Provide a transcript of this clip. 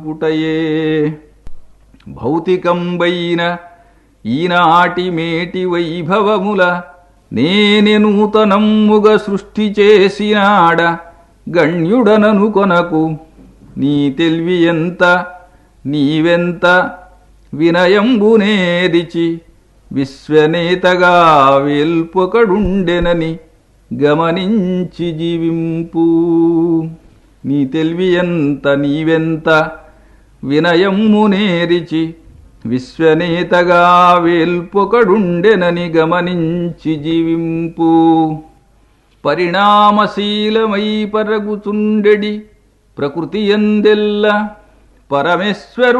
పుటయే భౌతికంబైన ఈనాటి మేటి వైభవముల నేనె నూతనమ్ముగ సృష్టి చేసినాడ గణ్యుడనను కొనకు నీ తెలివి ఎంత నీవెంత వినయంబునేరిచి విశ్వనేతగా వేల్పొకడుండెనని గమనించి జీవింపు. నీ తెలివి ఎంత నీవెంత వినయమునేరిచి విశ్వనేతగా వేల్పొకడుండెనని గమనించి జీవింపు. పరిణామశీలమై పరగుచుండెడి ప్రకృతి యందెల్ల పరమేశ్వరు